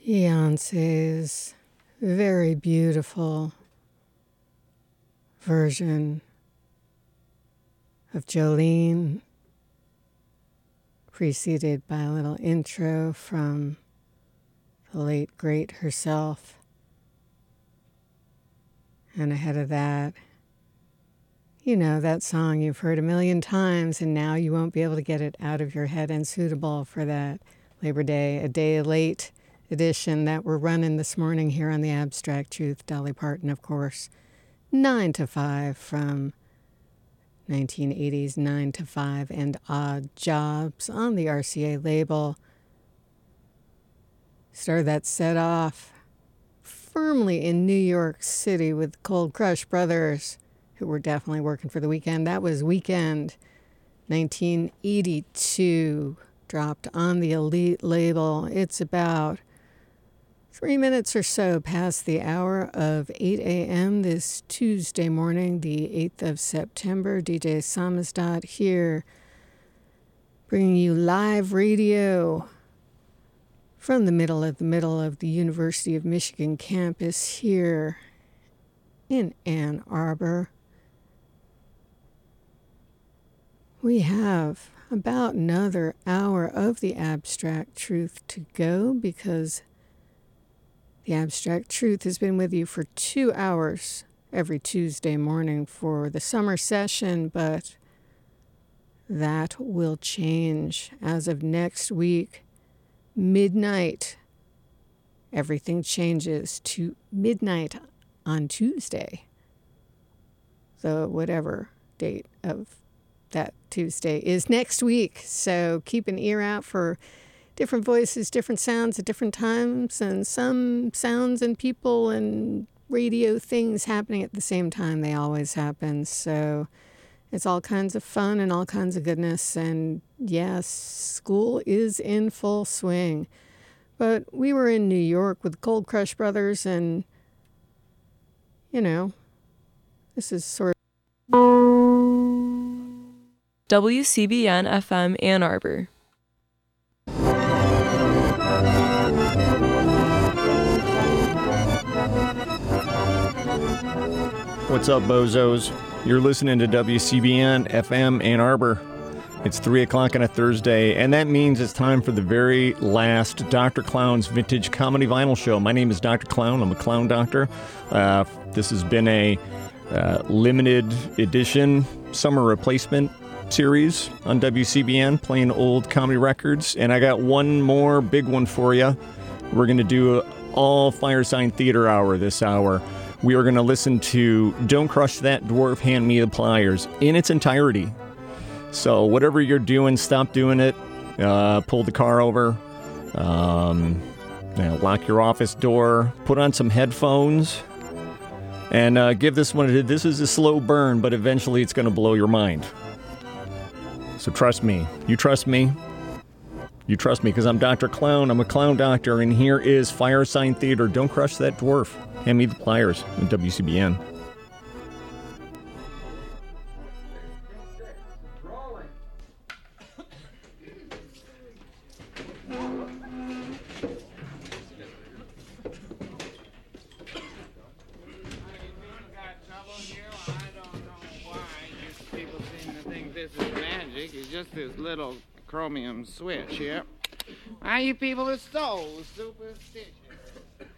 Beyonce's very beautiful version of Jolene, preceded by a little intro from the late great herself. And ahead of that, you know, that song you've heard a million times, and now you won't be able to get it out of your head, and suitable for that Labor Day, a day late edition that we're running this morning here on the Abstract Truth. Dolly Parton, of course. 9 to 5 from 1980's 9 to 5 and Odd Jobs on the RCA label. Started that set off firmly in New York City with Cold Crush Brothers, who were definitely working for the Weeknd. That was Weeknd, 1982, dropped on the Elite label. It's about 3 minutes or so past the hour of 8 a.m. this Tuesday morning, the 8th of September. DJ Samizdat here, bringing you live radio from the middle of the University of Michigan campus here in Ann Arbor. We have about another hour of the Abstract Truth to go, because the Abstract Truth has been with you for 2 hours every Tuesday morning for the summer session, but that will change as of next week. Midnight. Everything changes to midnight on Tuesday. So whatever date of that Tuesday is next week. So keep an ear out for different voices, different sounds at different times, and some sounds and people and radio things happening at the same time. They always happen. So it's all kinds of fun and all kinds of goodness. And yes, school is in full swing. But we were in New York with Cold Crush Brothers, and, you know, this is sort of WCBN FM Ann Arbor. What's up, bozos? You're listening to WCBN FM Ann Arbor. It's 3 o'clock on a Thursday, and that means it's time for the very last Dr. Clown's Vintage Comedy Vinyl Show. My name is Dr. Clown. I'm a clown doctor. This has been a limited edition summer replacement series on WCBN, playing old comedy records, and I got one more big one for you. We're going to do an all Firesign Theater hour this hour. We are going to listen to Don't Crush That Dwarf, Hand Me the Pliers in its entirety. So whatever you're doing, stop doing it. Pull the car over. Lock your office door. Put on some headphones. And give this one a... This is a slow burn, but eventually it's going to blow your mind. So trust me. You trust me. You trust me, because I'm Dr. Clown. I'm a clown doctor, and here is Firesign Theater. Don't Crush That Dwarf. Hand Me the Pliers on WCBN. It's just this little chromium switch here. Why you people are so superstitious?